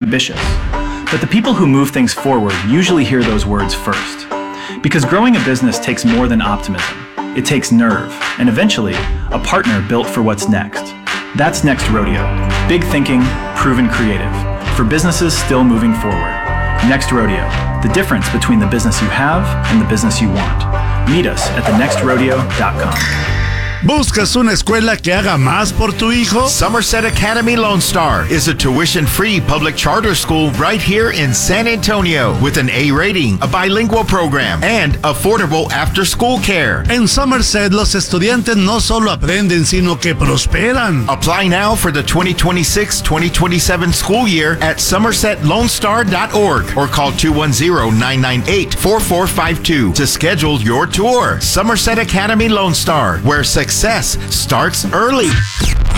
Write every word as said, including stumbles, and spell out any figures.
ambitious. But the people who move things forward usually hear those words first. Because growing a business takes more than optimism. It takes nerve, and eventually, a partner built for what's next. That's Next Rodeo. Big thinking, proven creative. For businesses still moving forward. Next Rodeo. The difference between the business you have and the business you want. Meet us at the next rodeo dot com. ¿Buscas una escuela que haga más por tu hijo? Somerset Academy Lone Star is a tuition-free public charter school right here in San Antonio with an A rating, a bilingual program, and affordable after-school care. En Somerset, los estudiantes no solo aprenden, sino que prosperan. Apply now for the twenty twenty-six twenty twenty-seven school year at somerset lone star dot org or call two one zero, nine nine eight, four four five two to schedule your tour. Somerset Academy Lone Star, where success starts early.